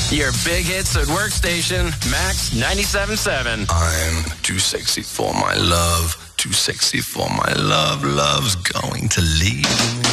Your big hits at workstation, Max 97.7. I'm too sexy for my love. Too sexy for my love. Love's going to leave me.